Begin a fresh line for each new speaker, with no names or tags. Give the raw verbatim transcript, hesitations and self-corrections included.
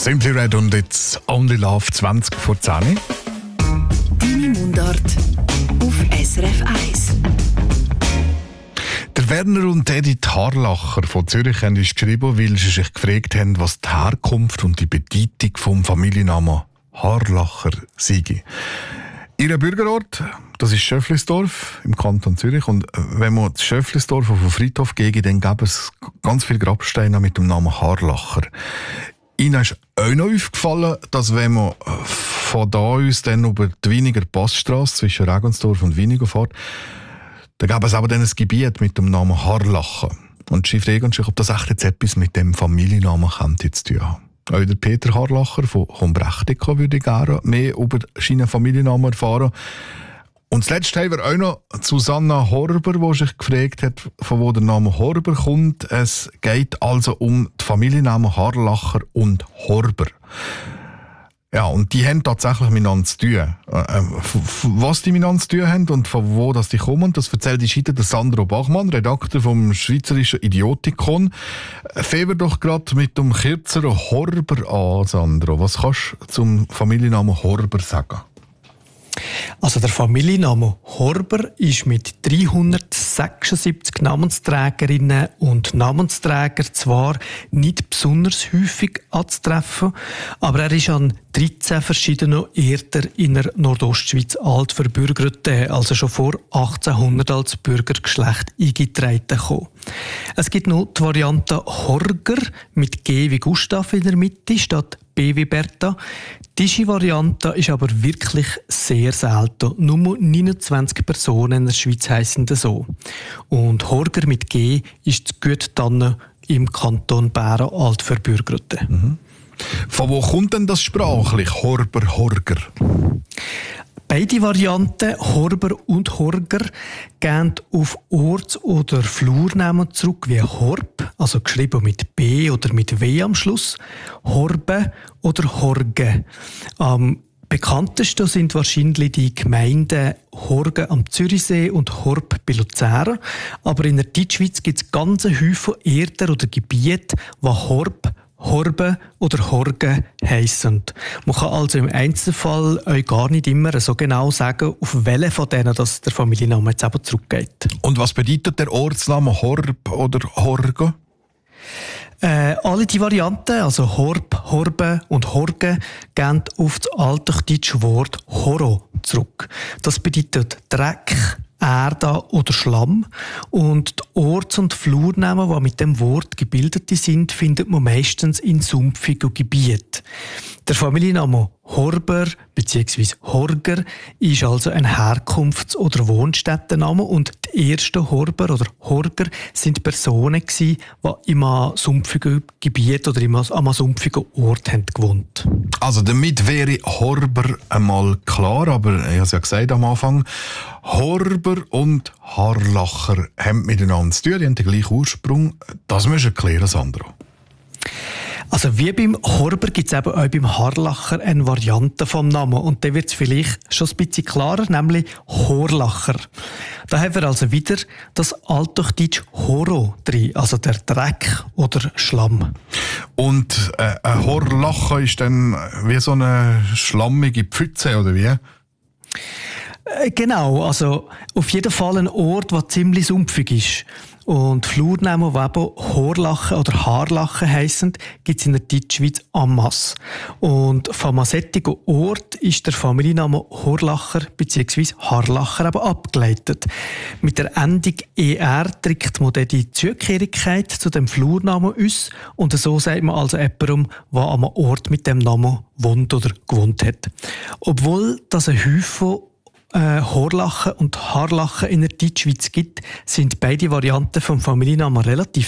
Simply Red und jetzt Only Love zwanzig vor zehn.
Deine Mundart auf S R F eins.
Der Werner und Edith Harlacher von Zürich haben uns geschrieben, weil sie sich gefragt haben, was die Herkunft und die Bedeutung vom Familiennamen Harlacher sei. Ihr Bürgerort, das ist Schöfflisdorf im Kanton Zürich. Und wenn man das Schöfflisdorf auf den Friedhof geht, dann gäbe es ganz viele Grabsteine mit dem Namen Harlacher. Ihnen ist auch noch aufgefallen, dass wenn man von da aus dann über die Wieniger Passstrasse zwischen Regensdorf und Wieniger fährt, da gab es aber dann ein Gebiet mit dem Namen Harlacher. Und sie fragen sich, ob das echt jetzt etwas mit dem Familiennamen könnte zu tun haben. Auch der Peter Harlacher von Hombrechtika würde gerne mehr über seinen Familiennamen erfahren. Und zuletzt haben wir auch noch Susanna Horber, die sich gefragt hat, von wo der Name Horber kommt. Es geht also um die Familiennamen Harlacher und Horber. Ja, und die haben tatsächlich miteinander zu tun. Äh, was die miteinander zu tun haben und von wo das die kommen, das erzählt die Seite der Sandro Bachmann, Redakteur vom Schweizerischen Idiotikon. Fangen wir doch gerade mit dem kürzeren Horber an, Sandro. Was kannst du zum Familiennamen Horber sagen?
Also der Familienname Horber ist mit dreihundertsechsundsiebzig Namensträgerinnen und Namensträgern zwar nicht besonders häufig anzutreffen, aber er ist an dreizehn verschiedenen Orten in der Nordostschweiz alt verbürgert, also schon vor achtzehnhundert als Bürgergeschlecht eingetragen gekommen. Es gibt noch die Variante Horger mit G wie Gustav in der Mitte statt B wie Bertha. Diese Variante ist aber wirklich sehr selten. Nur neunundzwanzig Personen in der Schweiz heissen so. Und Horger mit G ist gut dann im Kanton Bern altverbürgert.
Mhm. Von wo kommt denn das sprachlich, Horber, Horger?
Beide Varianten, Horber und Horger, gehen auf Orts- oder Flurnamen zurück, wie Horb, also geschrieben mit B oder mit W am Schluss, Horbe oder Horge. Am bekanntesten sind wahrscheinlich die Gemeinden Horgen am Zürichsee und Horb bei Luzern. Aber in der Deutschschweiz gibt es ganze Häufen Erden oder Gebiete, die Horb, Horbe oder Horge heissen. Man kann also im Einzelfall euch gar nicht immer so genau sagen, auf welche von denen das der Familienname jetzt eben zurückgeht.
Und was bedeutet der Ortsname Horb oder Horge?
Äh, alle die Varianten, also Horb, Horbe und Horge, gehen auf das altdeutsche Wort Horo zurück. Das bedeutet Dreck, Erde oder Schlamm. Und die Orts- und Flurnamen, die mit dem Wort gebildet sind, findet man meistens in sumpfigen Gebieten. Der Familienname Horber bzw. Horger ist also ein Herkunfts- oder Wohnstättenname und die ersten Horber oder Horger sind Personen gewesen, die im sumpfigen Gebiet oder im, am sumpfigen Ort haben gewohnt.
Also damit wäre Horber einmal klar, aber ich habe es ja gesagt am Anfang, Horber und Harlacher haben miteinander zu tun, die haben den gleichen Ursprung. Das musst du erklären, Sandro.
Also wie beim Horber gibt es eben auch beim Harlacher eine Variante vom Namen. Und da wird es vielleicht schon ein bisschen klarer, nämlich Horlacher. Da haben wir also wieder das altdeutsche Horo drin, also der Dreck oder Schlamm.
Und äh, ein Horlacher ist dann wie so eine schlammige Pfütze, oder wie?
Genau, also auf jeden Fall ein Ort, der ziemlich sumpfig ist. Und Flurnamen, die eben Horlachen oder Harlachen heissen, gibt es in der Deutschschweiz en masse. Und von einem solchen Ort ist der Familienname Horlacher bzw. Harlacher eben abgeleitet. Mit der Endung «er» drückt man dann die Zugehörigkeit zu dem Flurnamen aus und so sagt man also jemandem, der an einem Ort mit dem Namen wohnt oder gewohnt hat. Obwohl das ein Häufchen Äh, Horlachen und Harlachen in der Deutschschweiz gibt, sind beide Varianten vom Familiennamen relativ